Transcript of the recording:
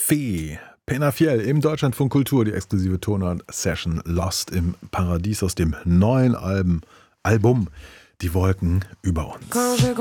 Fee. Penafiel im Deutschlandfunk Kultur, die exklusive Tonart-Session Lost im Paradies aus dem neuen Album Die Wolken über uns.